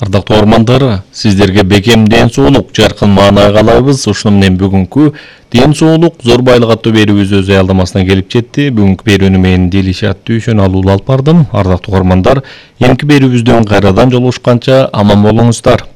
Ардактуу угармандар, сиздерге бекем ден соолук жаркын маанай каалайбыз. Ушуну менен бүгүнкү ден соолук зор байлык аттуу берүүбүз өз аялдамасына келип жетти. Бүгүнкү берүүнү мен Делишат Түйшөн алып бардым. Ардактуу угармандар, эмки берүүбүздөн кайрадан жолугушканча аман болуңуздар.